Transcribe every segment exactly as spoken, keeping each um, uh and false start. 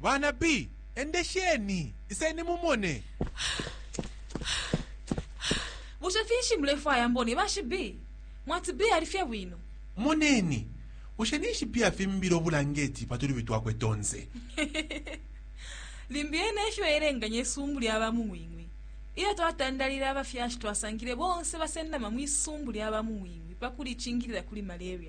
Bana B, endesheni, iseni mumone. Ushafishi mrefu ayamboni bashi B. Mwati B alifia wino. Moneni. Ushenishi pia fimbiro bulangeti patuli bitwa kwetonze. Limbiene esho erenganye sumbuli abamuwingwi. Iyo twatandalira abafyashi twasangire bonse basenda mamwe isumbuli abamuwingwi pakuli chingirira kuli malaria.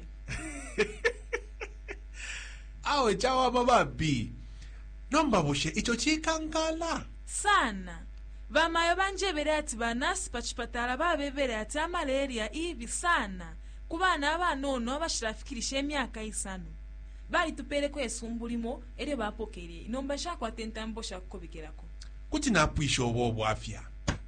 Awe chawa baba B. Nomba bushe icho chikankala. Sana. Vamayo banjebere ati banasi pachipatala babebere ati malaria ibi sana. Kubana abanono abashirafikirisha emyaka isano. Bali tupere ko esumbulimo ere bapokere. Nomba shakwa tentambo shakobikerako. Kuti napwisho obo afya.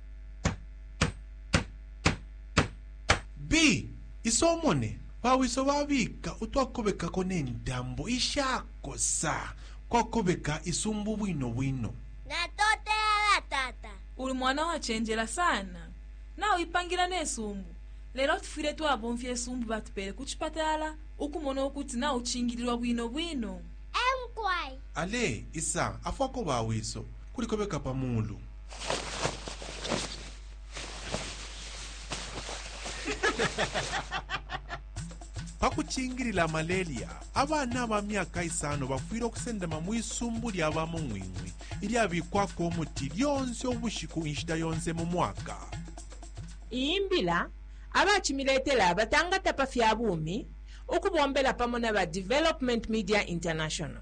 B. Isomone. Wawiso wabika utwakobeka kone ndambo ishako sa. Kwa kobeka isumbu wino wino. Natote ala tata. Uli mwana wachenjera sana. Nao ipangira nesumbu. Lero tufire tu abonfye sumbu batupere kuchipatala. Ukumona okuti na uchingirirwa bwino bwino. Emkwai. Ale, isa, afwako bawiso. Kulikobeka pamulu. Pakuchingirira malaria, abana ba myaka isano bafwira okusenda mu isumbu ly'abamu mwingwi ilyabikwako omuti lyonse obushiku inshita yonse mu mwaka. Imbila abachimiletela abatangata pafya bumi okubombela pamona ba Development Media International.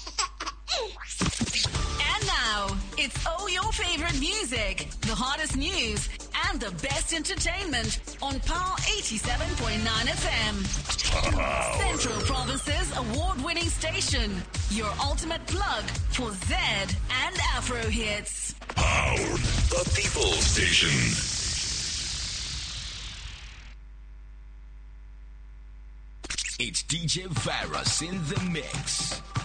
And now, it's all your favorite music, the hottest news, and the best entertainment on Power eighty-seven point nine F M. Central Province's award-winning station, your ultimate plug for Z and Afro hits. Power, the people station. It's D J Virus in the mix.